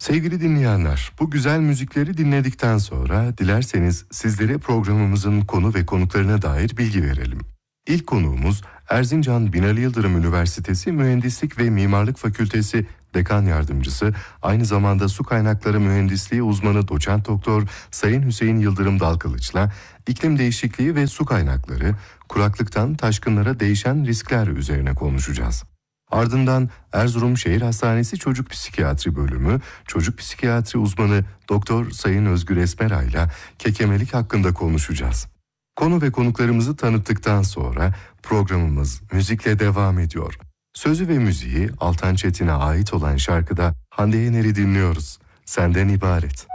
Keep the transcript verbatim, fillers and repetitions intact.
Sevgili dinleyenler, bu güzel müzikleri dinledikten sonra dilerseniz sizlere programımızın konu ve konuklarına dair bilgi verelim. İlk konuğumuz Erzincan Binali Yıldırım Üniversitesi Mühendislik ve Mimarlık Fakültesi Dekan Yardımcısı, aynı zamanda Su Kaynakları Mühendisliği uzmanı Doçent Doktor Sayın Hüseyin Yıldırım Dalkılıç'la iklim değişikliği ve su kaynakları, kuraklıktan taşkınlara değişen riskler üzerine konuşacağız. Ardından Erzurum Şehir Hastanesi Çocuk Psikiyatri Bölümü Çocuk Psikiyatri uzmanı Doktor Sayın Özgür Esmeray ile kekemelik hakkında konuşacağız. Konu ve konuklarımızı tanıttıktan sonra programımız müzikle devam ediyor. Sözü ve müziği Altan Çetin'e ait olan şarkıda Hande Yener'i dinliyoruz. Senden ibaret.